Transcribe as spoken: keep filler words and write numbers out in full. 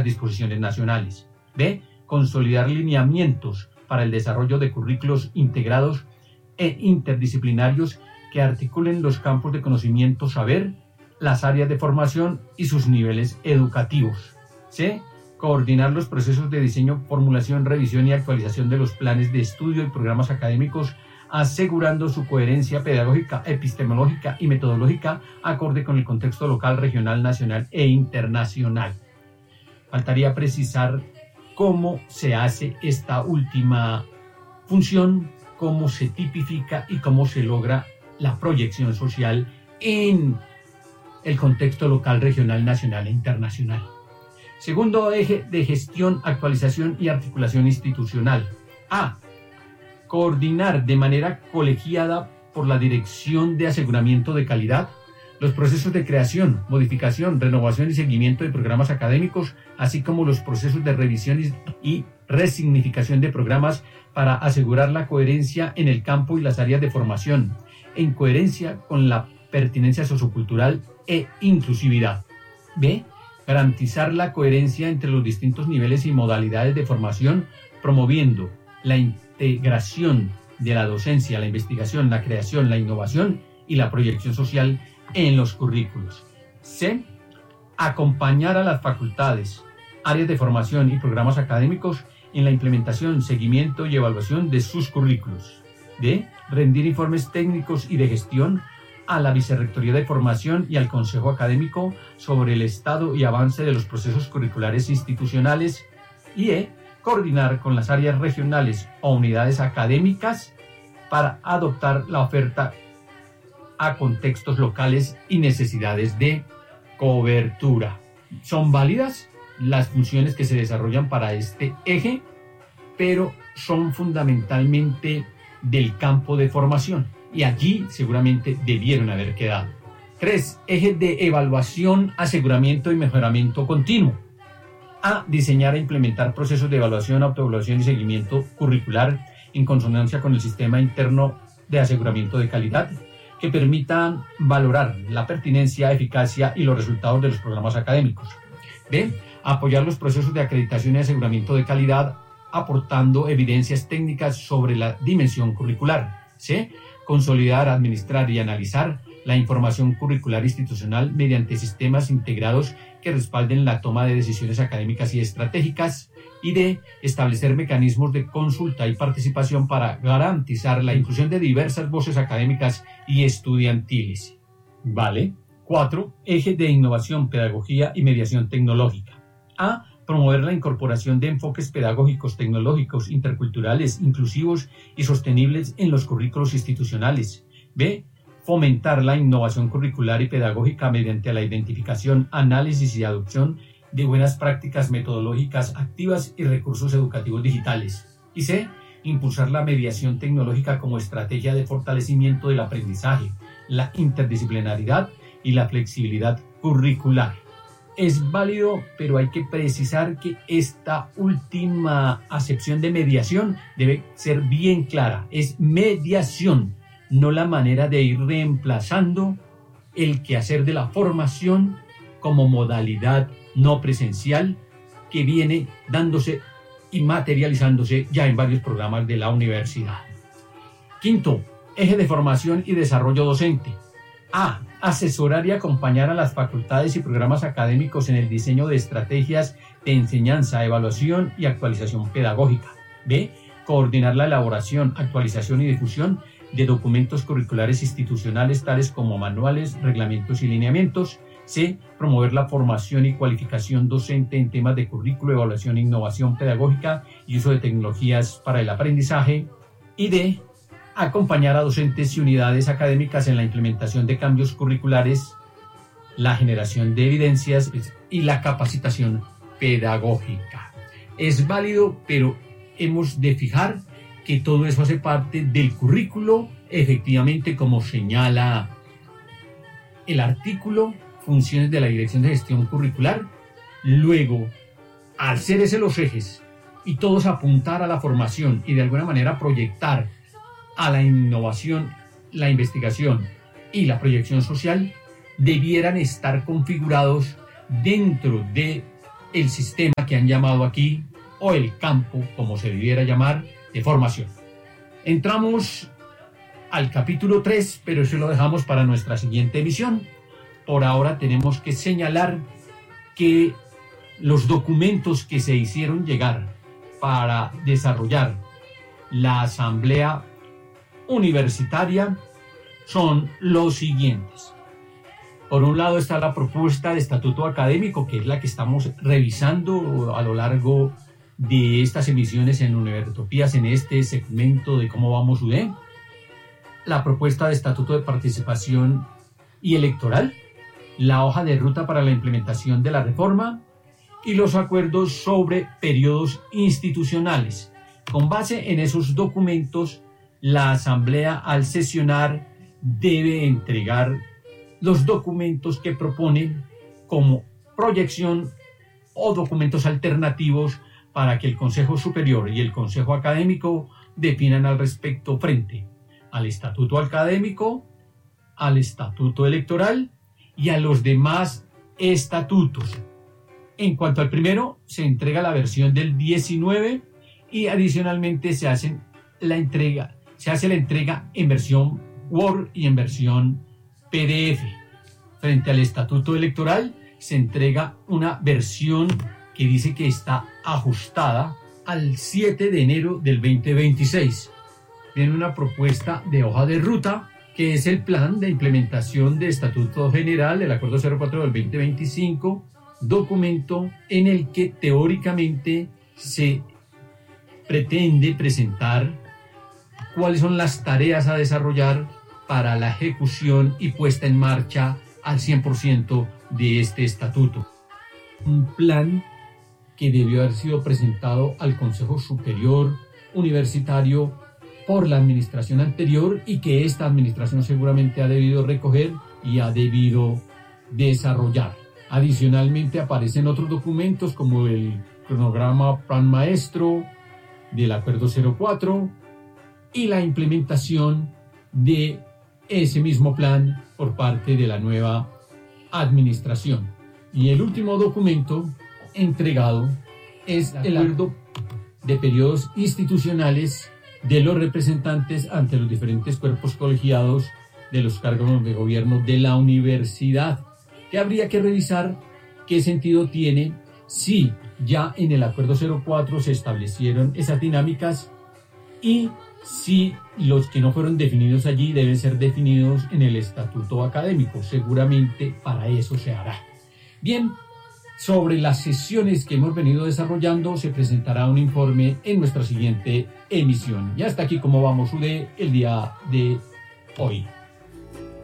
disposiciones nacionales. B. Consolidar lineamientos para el desarrollo de currículos integrados e interdisciplinarios que articulen los campos de conocimiento, saber, las áreas de formación y sus niveles educativos. C. Coordinar los procesos de diseño, formulación, revisión y actualización de los planes de estudio y programas académicos, asegurando su coherencia pedagógica, epistemológica y metodológica acorde con el contexto local, regional, nacional e internacional. Faltaría precisar cómo se hace esta última función, cómo se tipifica y cómo se logra la proyección social en el contexto local, regional, nacional e internacional. Segundo eje de gestión, actualización y articulación institucional. A. Coordinar de manera colegiada por la Dirección de Aseguramiento de Calidad los procesos de creación, modificación, renovación y seguimiento de programas académicos, así como los procesos de revisión y resignificación de programas para asegurar la coherencia en el campo y las áreas de formación, en coherencia con la pertinencia sociocultural e inclusividad. B. Garantizar la coherencia entre los distintos niveles y modalidades de formación, promoviendo la integración de la docencia, la investigación, la creación, la innovación y la proyección social en los currículos. C. Acompañar a las facultades, áreas de formación y programas académicos en la implementación, seguimiento y evaluación de sus currículos. D. Rendir informes técnicos y de gestión a la Vicerrectoría de Formación y al Consejo Académico sobre el estado y avance de los procesos curriculares institucionales. Y E. Coordinar con las áreas regionales o unidades académicas para adoptar la oferta a contextos locales y necesidades de cobertura. Son válidas las funciones que se desarrollan para este eje, pero son fundamentalmente del campo de formación y allí seguramente debieron haber quedado. Tres. Eje de evaluación, aseguramiento y mejoramiento continuo. A. Diseñar e implementar procesos de evaluación, autoevaluación y seguimiento curricular en consonancia con el sistema interno de aseguramiento de calidad que permitan valorar la pertinencia, eficacia y los resultados de los programas académicos. B. Apoyar los procesos de acreditación y aseguramiento de calidad aportando evidencias técnicas sobre la dimensión curricular. C. Consolidar, administrar y analizar la información curricular institucional mediante sistemas integrados que respalden la toma de decisiones académicas y estratégicas. Y D. Establecer mecanismos de consulta y participación para garantizar la inclusión de diversas voces académicas y estudiantiles. Vale. Cuatro. Eje de innovación, pedagogía y mediación tecnológica. A. Promover la incorporación de enfoques pedagógicos, tecnológicos, interculturales, inclusivos y sostenibles en los currículos institucionales. B. Fomentar la innovación curricular y pedagógica mediante la identificación, análisis y adopción de buenas prácticas metodológicas activas y recursos educativos digitales. Y C. Impulsar la mediación tecnológica como estrategia de fortalecimiento del aprendizaje, la interdisciplinaridad y la flexibilidad curricular. Es válido, pero hay que precisar que esta última acepción de mediación debe ser bien clara. Es mediación, no la manera de ir reemplazando el quehacer de la formación como modalidad no presencial que viene dándose y materializándose ya en varios programas de la universidad. Quinto, eje de formación y desarrollo docente. A. Asesorar y acompañar a las facultades y programas académicos en el diseño de estrategias de enseñanza, evaluación y actualización pedagógica. B. Coordinar la elaboración, actualización y difusión de documentos curriculares institucionales tales como manuales, reglamentos y lineamientos. C. Promover la formación y cualificación docente en temas de currículo, evaluación e innovación pedagógica y uso de tecnologías para el aprendizaje. Y D. Acompañar a docentes y unidades académicas en la implementación de cambios curriculares, la generación de evidencias y la capacitación pedagógica. Es válido, pero hemos de fijar que todo eso hace parte del currículo, efectivamente, como señala el artículo, funciones de la Dirección de Gestión Curricular. Luego, al ser ese los ejes y todos apuntar a la formación y de alguna manera proyectar a la innovación, la investigación y la proyección social, debieran estar configurados dentro de el sistema que han llamado aquí, o el campo, como se debiera llamar, de formación. Entramos al capítulo tres, pero eso lo dejamos para nuestra siguiente emisión. Por ahora tenemos que señalar que los documentos que se hicieron llegar para desarrollar la asamblea universitaria son los siguientes. Por un lado está la propuesta de estatuto académico, que es la que estamos revisando a lo largo de estas emisiones en Univertopías, en este segmento de Cómo Vamos U D. La propuesta de estatuto de participación y electoral, la hoja de ruta para la implementación de la reforma y los acuerdos sobre periodos institucionales. Con base en esos documentos, la Asamblea, al sesionar, debe entregar los documentos que proponen como proyección o documentos alternativos para que el Consejo Superior y el Consejo Académico definan al respecto frente al Estatuto Académico, al Estatuto Electoral y a los demás estatutos. En cuanto al primero, se entrega la versión del diecinueve y adicionalmente se hace la entrega, se hace la entrega en versión Word y en versión P D F. Frente al Estatuto Electoral se entrega una versión que dice que está ajustada al siete de enero del veinte veintiséis. Tiene una propuesta de hoja de ruta, que es el plan de implementación del Estatuto General del Acuerdo cero cuatro del veinte veinticinco, documento en el que teóricamente se pretende presentar cuáles son las tareas a desarrollar para la ejecución y puesta en marcha al cien por ciento de este estatuto. Un plan que debió haber sido presentado al Consejo Superior Universitario por la administración anterior y que esta administración seguramente ha debido recoger y ha debido desarrollar. Adicionalmente aparecen otros documentos como el cronograma plan maestro del Acuerdo cero cuatro y la implementación de ese mismo plan por parte de la nueva administración. Y el último documento entregado es el acuerdo de periodos institucionales de los representantes ante los diferentes cuerpos colegiados de los cargos de gobierno de la universidad, que habría que revisar qué sentido tiene si ya en el Acuerdo cero cuatro se establecieron esas dinámicas y si los que no fueron definidos allí deben ser definidos en el estatuto académico. Seguramente para eso se hará. Bien, sobre las sesiones que hemos venido desarrollando se presentará un informe en nuestra siguiente emisión. Y hasta aquí Cómo Vamos U D el día de hoy.